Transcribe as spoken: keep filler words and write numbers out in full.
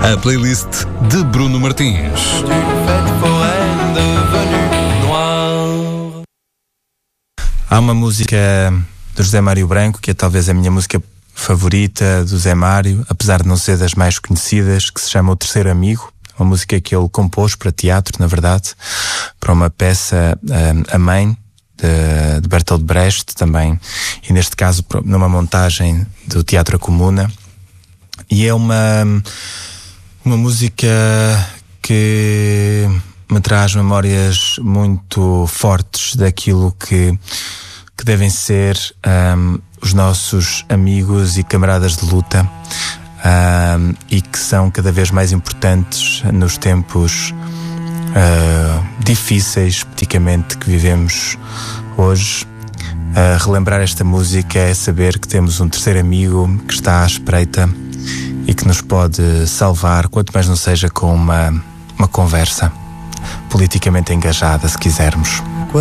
A playlist de Bruno Martins. Há uma música do José Mário Branco, que é talvez a minha música favorita do Zé Mário, apesar de não ser das mais conhecidas, que se chama O Terceiro Amigo. Uma música que ele compôs para teatro, na verdade, para uma peça, A Mãe, de, de Bertolt Brecht também, e neste caso numa montagem do Teatro A Comuna. E é uma, uma música que me traz memórias muito fortes daquilo que, que devem ser um, os nossos amigos e camaradas de luta, um, e que são cada vez mais importantes nos tempos uh, difíceis, praticamente, que vivemos hoje. Uh, relembrar esta música é saber que temos um terceiro amigo que está à espreita e que nos pode salvar, quanto mais não seja com uma, uma conversa politicamente engajada, se quisermos.